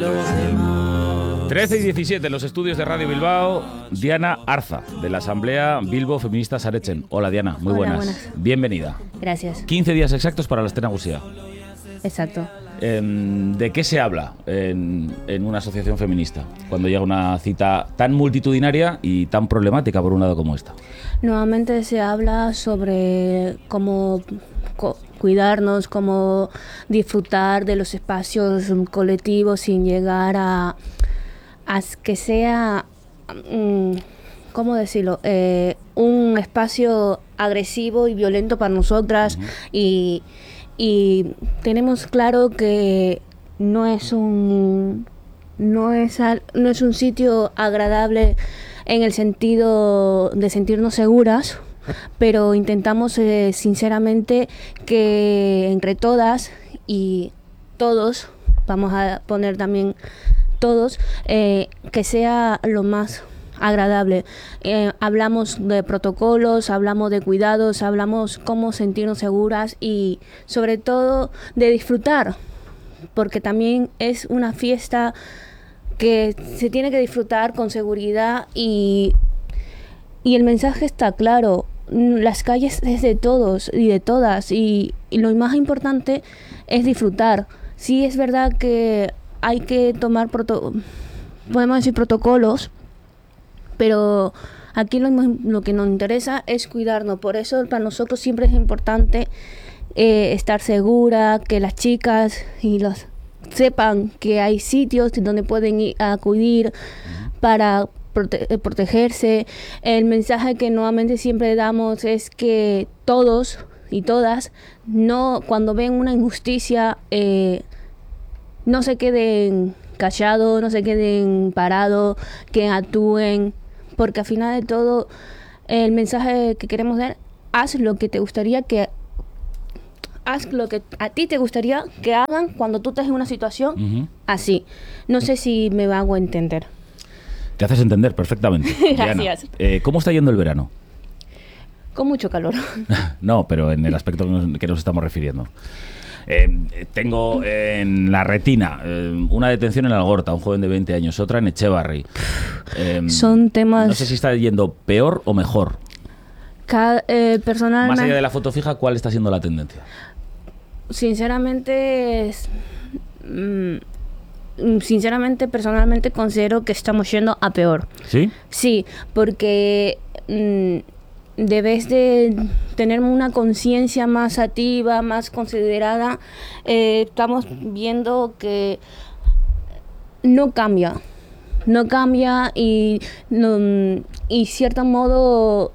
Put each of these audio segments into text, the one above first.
13:17 en los estudios de Radio Bilbao, Diana Arza, de la Asamblea Bilbo Feministas Arechen. Hola Diana, muy buenas. Bienvenida. Gracias. 15 días exactos para la Astena Gusía. Exacto. ¿De qué se habla en una asociación feminista cuando llega una cita tan multitudinaria y tan problemática por un lado como esta? Nuevamente se habla sobre cómo cuidarnos, cómo disfrutar de los espacios colectivos sin llegar a que sea, ¿cómo decirlo? Un espacio agresivo y violento para nosotras. Uh-huh. Y tenemos claro que no es un sitio agradable en el sentido de sentirnos seguras, pero intentamos sinceramente que entre todas y todos, vamos a poner también todos, que sea lo más agradable. Hablamos de protocolos, hablamos de cuidados, hablamos cómo sentirnos seguras y sobre todo de disfrutar, porque también es una fiesta que se tiene que disfrutar con seguridad y el mensaje está claro. Las calles es de todos y de todas y lo más importante es disfrutar. Sí, es verdad que hay que tomar podemos decir protocolos, pero aquí lo que nos interesa es cuidarnos. Por eso para nosotros siempre es importante estar segura, que las chicas y los sepan que hay sitios donde pueden ir a acudir para protegerse. El mensaje que nuevamente siempre damos es que todos y todas, no, cuando ven una injusticia, no se queden callados, no se queden parados, que actúen, porque al final de todo el mensaje que queremos dar: haz lo que a ti te gustaría que hagan cuando tú estás en una situación así. No sé si me hago entender. Te haces entender perfectamente. Gracias. Diana, ¿cómo está yendo el verano? Con mucho calor. No, pero en el aspecto que nos estamos refiriendo. Tengo en la retina una detención en Algorta, un joven de 20 años, otra en Echevarri. Son temas... No sé si está yendo peor o mejor. Personalmente... Más allá de la foto fija, ¿cuál está siendo la tendencia? Sinceramente, personalmente considero que estamos yendo a peor. ¿Sí? Sí, porque debes de tener una conciencia más activa, más considerada. Estamos viendo que no cambia y cierto modo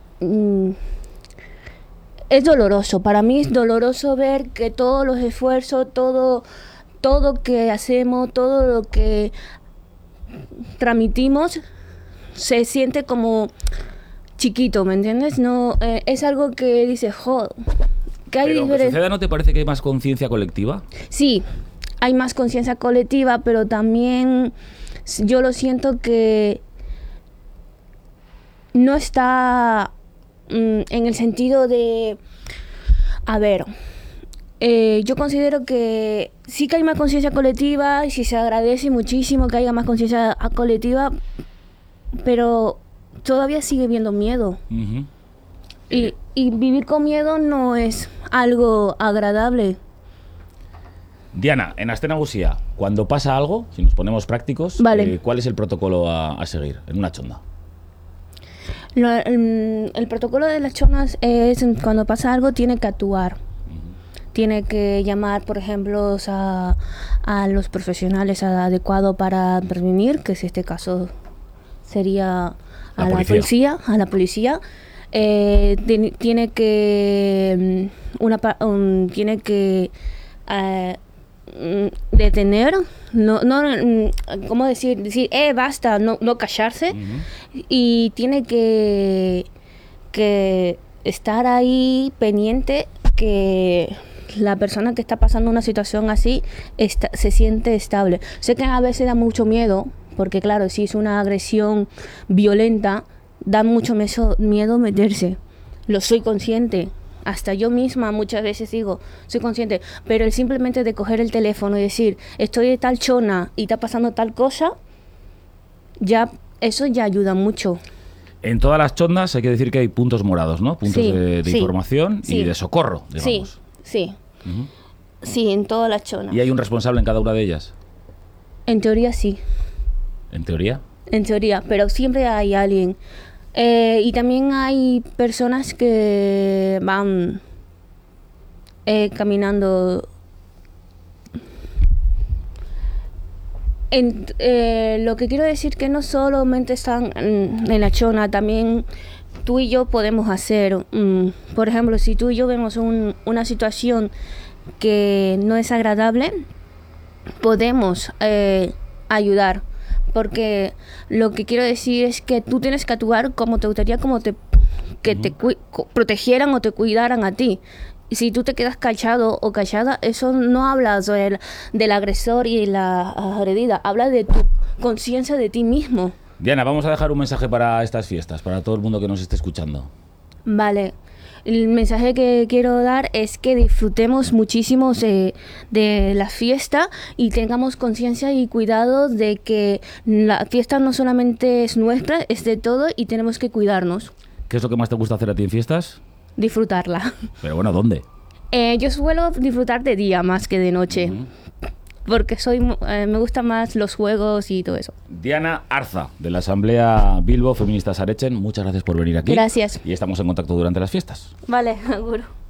es doloroso. Para mí es doloroso ver que todos los esfuerzos, todo que hacemos, todo lo que transmitimos se siente como chiquito, ¿me entiendes? No, es algo que dice, joder, que hay diferencia. ¿No te parece que hay más conciencia colectiva? Sí, hay más conciencia colectiva, pero también yo lo siento que no está en el sentido de, a ver, yo considero que sí que hay más conciencia colectiva y sí se agradece muchísimo que haya más conciencia colectiva, pero todavía sigue habiendo miedo. Uh-huh. Y vivir con miedo no es algo agradable. Diana, en Astena Gusía, cuando pasa algo, si nos ponemos prácticos, vale. ¿Cuál es el protocolo a seguir en una chonda? El protocolo de las chondas es cuando pasa algo tiene que actuar. Tiene que llamar, por ejemplo, a los profesionales adecuados para prevenir, que en este caso sería a la policía. Tiene que detener, ¿cómo decir, basta, no callarse. Uh-huh. Y tiene que estar ahí pendiente que la persona que está pasando una situación así se siente estable. Sé que a veces da mucho miedo, porque claro, si es una agresión violenta, da mucho miedo meterse. Lo soy consciente, Hasta yo misma muchas veces digo, soy consciente, pero el simplemente de coger el teléfono y decir, estoy de tal zona y está pasando tal cosa, ya eso ya ayuda mucho. En todas las chondas hay que decir que hay puntos morados, ¿no? Puntos Sí, de sí, información sí. y de socorro, digamos. Sí. Ujú. Sí, en todas las zonas. ¿Y hay un responsable en cada una de ellas? En teoría sí, ¿En teoría? en teoría, pero siempre hay alguien. Y también hay personas que van caminando. Lo que quiero decir que no solamente están en la zona, también tú y yo podemos hacer, por ejemplo, si tú y yo vemos una situación que no es agradable, podemos ayudar, porque lo que quiero decir es que tú tienes que actuar como te gustaría que te protegieran o te cuidaran a ti. Y si tú te quedas callado o callada, eso no habla del agresor y la agredida, habla de tu conciencia de ti mismo. Diana, vamos a dejar un mensaje para estas fiestas, para todo el mundo que nos esté escuchando. Vale, el mensaje que quiero dar es que disfrutemos muchísimo de la fiesta y tengamos conciencia y cuidado de que la fiesta no solamente es nuestra, es de todo y tenemos que cuidarnos, ¿Qué es lo que más te gusta hacer a ti en fiestas? disfrutarla. Pero bueno, ¿dónde? Yo suelo disfrutar de día más que de noche, porque me gustan más los juegos y todo eso. Diana Arza, de la Asamblea Bilbo Feministas Arechen, muchas gracias por venir aquí. Gracias. Y estamos en contacto durante las fiestas. Vale, seguro.